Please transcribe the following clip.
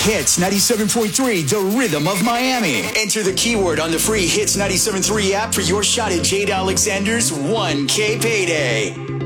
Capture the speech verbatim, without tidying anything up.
Hits ninety-seven point three, the rhythm of Miami. Enter the keyword on the free Hits ninety-seven point three app for your shot at Jade Alexander's one K payday.